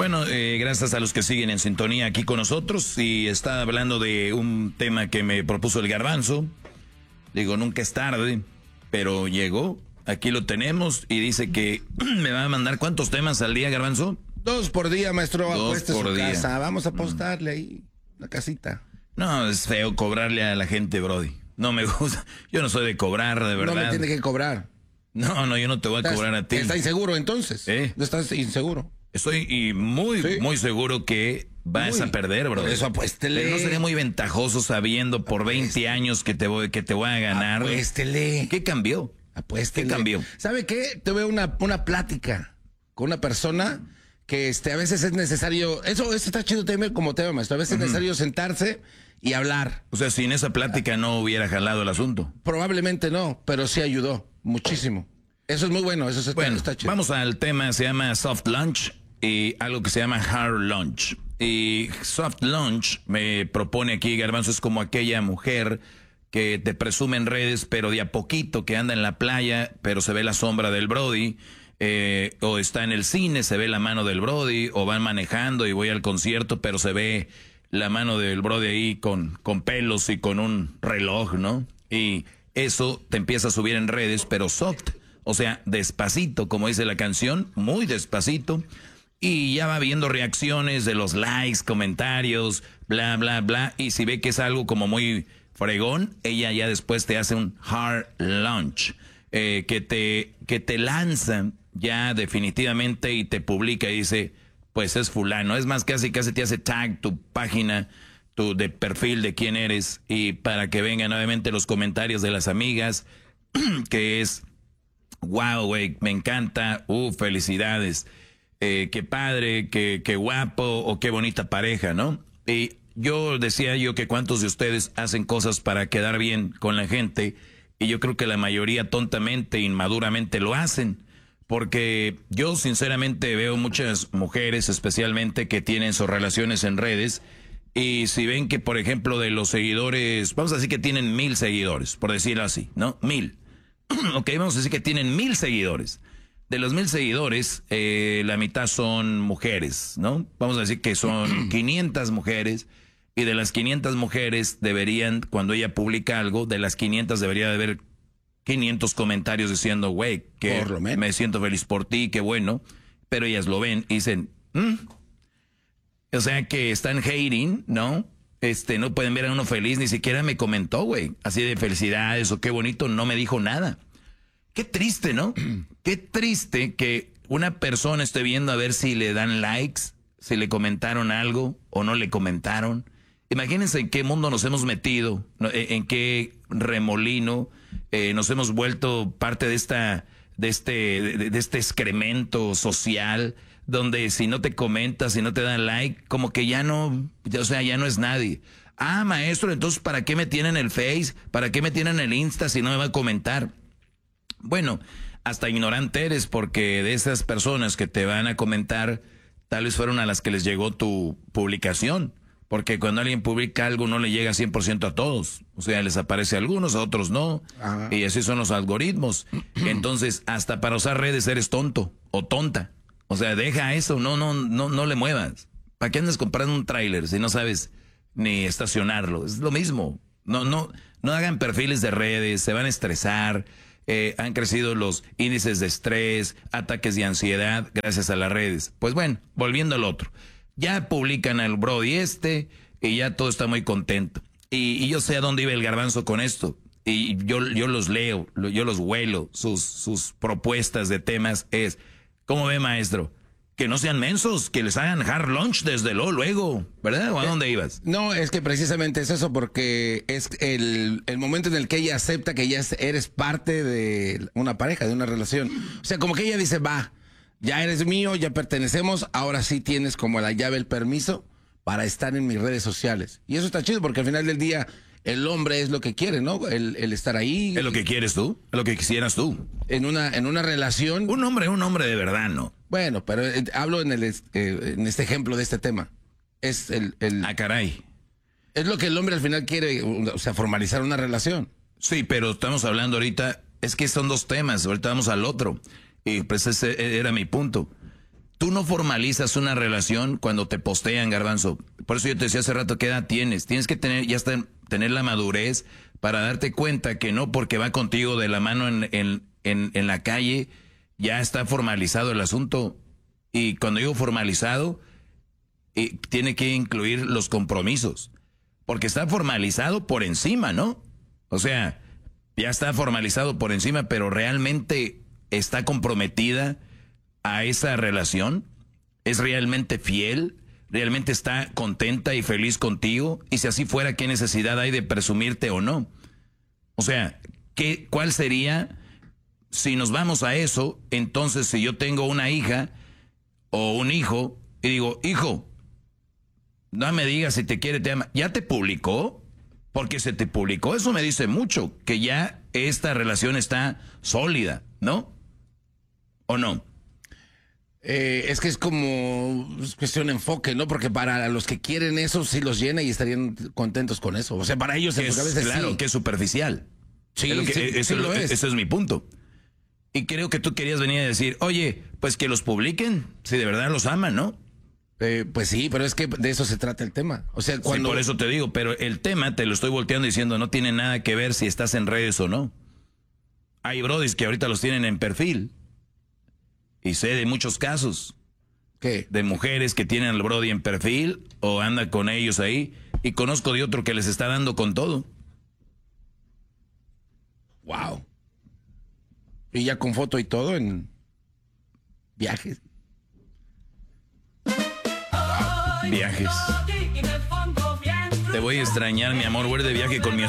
Bueno, gracias a los que siguen en sintonía aquí con nosotros. Y está hablando de un tema que me propuso el Garbanzo. Digo, nunca es tarde, pero llegó. Aquí lo tenemos y dice que me va a mandar ¿cuántos temas al día, Garbanzo? 2 por día, maestro. 2 por día. Casa. Vamos a apostarle ahí la casita. No, es feo cobrarle a la gente, Brody. No me gusta. Yo no soy de cobrar, de verdad. No me tiene que cobrar. No, yo no te voy a cobrar a ti. ¿Está inseguro entonces? ¿No estás inseguro? Estoy muy seguro que vas a perder, bro. Eso apuéstele. Pero no sería muy ventajoso sabiendo por 20 años que te voy a ganar. Apuéstele. ¿Qué cambió? Apuéstele. ¿Qué cambió? ¿Sabe qué? Tuve una plática con una persona que a veces es necesario, eso está chido también como tema, maestro. A veces es necesario sentarse y hablar. O sea, sin esa plática no hubiera jalado el asunto. Probablemente no, pero sí ayudó muchísimo. Eso es muy bueno, eso está chido. Vamos al tema, se llama soft lunch y algo que se llama hard lunch. Y soft lunch me propone aquí, Garbanzo, es como aquella mujer que te presume en redes, pero de a poquito, que anda en la playa, pero se ve la sombra del Brody, o está en el cine, se ve la mano del Brody, o van manejando y voy al concierto, pero se ve la mano del Brody ahí con pelos y con un reloj, ¿no? Y eso te empieza a subir en redes, pero soft, o sea, despacito, como dice la canción, muy despacito. Y ya va viendo reacciones de los likes, comentarios, bla, bla, bla. Y si ve que es algo como muy fregón, ella ya después te hace un hard launch, que te lanza ya definitivamente y te publica y dice, pues es fulano. Es más, casi te hace tag tu página, de perfil de quién eres, y para que vengan nuevamente los comentarios de las amigas, que es, wow, güey, me encanta, felicidades. Qué padre, qué guapo o qué bonita pareja, ¿no? Y decía yo que cuántos de ustedes hacen cosas para quedar bien con la gente, y yo creo que la mayoría tontamente, inmaduramente lo hacen, porque yo sinceramente veo muchas mujeres especialmente que tienen sus relaciones en redes, y si ven que, por ejemplo, de los seguidores, vamos a decir que tienen 1000 seguidores, por decirlo así, ¿no? 1000. Ok, vamos a decir que tienen 1000 seguidores. De los 1000 seguidores, la mitad son mujeres, ¿no? Vamos a decir que son 500 mujeres, y de las 500 mujeres deberían, cuando ella publica algo, de las 500 debería de haber 500 comentarios diciendo, güey, que me siento feliz por ti, qué bueno, pero ellas lo ven y dicen, o sea que están hating, ¿no? No pueden ver a uno feliz, ni siquiera me comentó, güey, así de felicidades o qué bonito, no me dijo nada. Qué triste, ¿no? Qué triste que una persona esté viendo a ver si le dan likes, si le comentaron algo o no le comentaron. Imagínense en qué mundo nos hemos metido, en qué remolino nos hemos vuelto parte de este excremento social, donde si no te comentas, si no te dan like, como que ya no es nadie. Ah, maestro, entonces ¿para qué me tienen el Face? ¿Para qué me tienen el Insta si no me va a comentar? Bueno, hasta ignorante eres, porque de esas personas que te van a comentar, tal vez fueron a las que les llegó tu publicación. Porque cuando alguien publica algo no le llega 100% a todos. O sea, les aparece a algunos, a otros no. Ajá. Y así son los algoritmos. Entonces, hasta para usar redes eres tonto o tonta. O sea, deja eso, no le muevas. ¿Para qué andas comprando un tráiler si no sabes ni estacionarlo? Es lo mismo. No hagan perfiles de redes, se van a estresar. Han crecido los índices de estrés, ataques de ansiedad gracias a las redes. Pues bueno, volviendo al otro. Ya publican al Brody y ya todo está muy contento. Y yo sé a dónde iba el Garbanzo con esto. Y yo los leo, yo los huelo. Sus propuestas de temas es, ¿cómo ve, maestro? Que no sean mensos, que les hagan hard lunch desde luego, ¿verdad? ¿O a dónde ibas? No, es que precisamente es eso, porque es el momento en el que ella acepta que ya eres parte de una pareja, de una relación. O sea, como que ella dice, va, ya eres mío, ya pertenecemos, ahora sí tienes como la llave, el permiso para estar en mis redes sociales. Y eso está chido, porque al final del día el hombre es lo que quiere, ¿no? El estar ahí. ¿Es lo que quieres tú? ¿Es lo que quisieras tú? En una relación. Un hombre de verdad, ¿no? Bueno, pero hablo en este ejemplo de este tema. Es Ah, caray. Es lo que el hombre al final quiere, o sea, formalizar una relación. Sí, pero estamos hablando ahorita, es que son dos temas, ahorita vamos al otro. Y pues ese era mi punto. tú no formalizas una relación cuando te postean, Garbanzo. Por eso yo te decía hace rato, ¿qué edad tienes? Tienes que tener la madurez para darte cuenta que no porque va contigo de la mano en la calle, ya está formalizado el asunto. Y cuando digo formalizado, tiene que incluir los compromisos. Porque está formalizado por encima, ¿no? O sea, ya está formalizado por encima, pero realmente está comprometida a esa relación. ¿Es realmente fiel? ¿Realmente está contenta y feliz contigo? Y si así fuera, ¿qué necesidad hay de presumirte o no? O sea, ¿cuál sería? Si nos vamos a eso, entonces si yo tengo una hija o un hijo y digo, hijo, no me digas si te quiere, te ama. ¿Ya te publicó? Porque se te publicó. Eso me dice mucho, que ya esta relación está sólida, ¿no? ¿O no? Es que es como cuestión de enfoque, ¿no? Porque para los que quieren eso, sí los llena y estarían contentos con eso. O sea, para ellos en su cabeza claro, sí. Que es superficial. Sí, Ese es mi punto. Y creo que tú querías venir a decir, oye, pues que los publiquen, si de verdad los aman, ¿no? Pues sí, pero es que de eso se trata el tema. O sea, cuando... Sí, por eso te digo, pero el tema te lo estoy volteando diciendo, no tiene nada que ver si estás en redes o no. Hay brodis que ahorita los tienen en perfil. Y sé de muchos casos. ¿Qué? De mujeres que tienen al brody en perfil o anda con ellos ahí. Y conozco de otro que les está dando con todo. Wow. Y ya con foto y todo en viajes. Viajes. Te voy a extrañar, mi amor. Voy de viaje con mi